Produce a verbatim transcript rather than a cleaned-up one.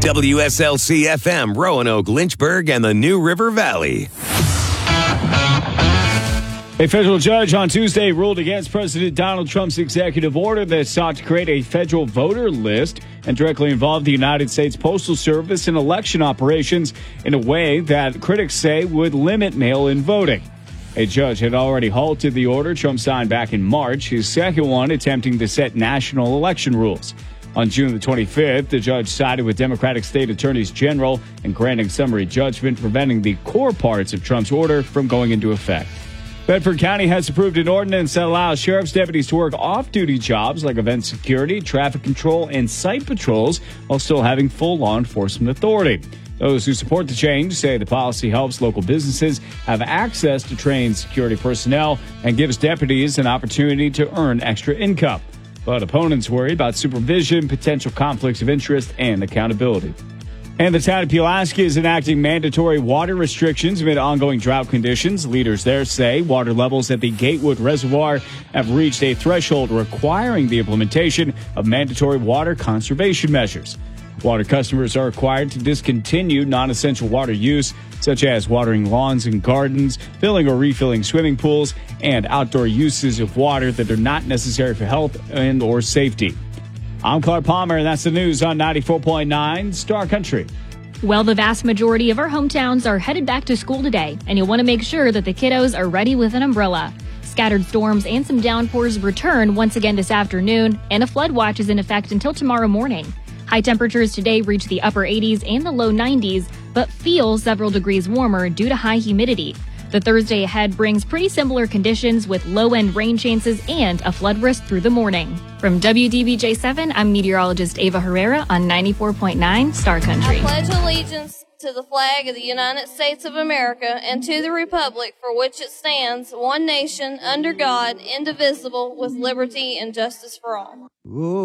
W S L C F M, Roanoke, Lynchburg, and the New River Valley. A federal judge on Tuesday ruled against President Donald Trump's executive order that sought to create a federal voter list and directly involve the United States Postal Service in election operations in a way that critics say would limit mail-in voting. A judge had already halted the order Trump signed back in March, his second one attempting to set national election rules. On June the twenty-fifth, the judge sided with Democratic state attorneys general in granting summary judgment, preventing the core parts of Trump's order from going into effect. Bedford County has approved an ordinance that allows sheriff's deputies to work off-duty jobs like event security, traffic control, and site patrols while still having full law enforcement authority. Those who support the change say the policy helps local businesses have access to trained security personnel and gives deputies an opportunity to earn extra income. But opponents worry about supervision, potential conflicts of interest, and accountability. And the town of Pulaski is enacting mandatory water restrictions amid ongoing drought conditions. Leaders there say water levels at the Gatewood Reservoir have reached a threshold requiring the implementation of mandatory water conservation measures. Water customers are required to discontinue non-essential water use, such as watering lawns and gardens, filling or refilling swimming pools, and outdoor uses of water that are not necessary for health and or safety. I'm Clark Palmer, and that's the news on ninety-four point nine Star Country. Well, the vast majority of our hometowns are headed back to school today, and you'll want to make sure that the kiddos are ready with an umbrella. Scattered storms and some downpours return once again this afternoon, and a flood watch is in effect until tomorrow morning. High temperatures today reach the upper eighties and the low nineties, but feel several degrees warmer due to high humidity. The Thursday ahead brings pretty similar conditions with low-end rain chances and a flood risk through the morning. From W D B J seven, I'm meteorologist Ava Herrera on ninety-four point nine Star Country. I pledge allegiance to the flag of the United States of America and to the republic for which it stands, one nation, under God, indivisible, with liberty and justice for all. Whoa.